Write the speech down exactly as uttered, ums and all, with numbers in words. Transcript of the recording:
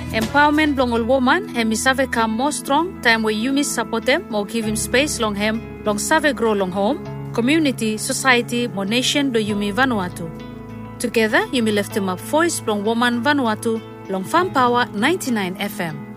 Empowerment blong ol woman hem isave come more strong time where you miss support them more give him space long hem long save grow long home community society more nation do Yumi Vanuatu. Together Yumi lift him up voice blong woman Vanuatu long Farm Power ninety-nine F M.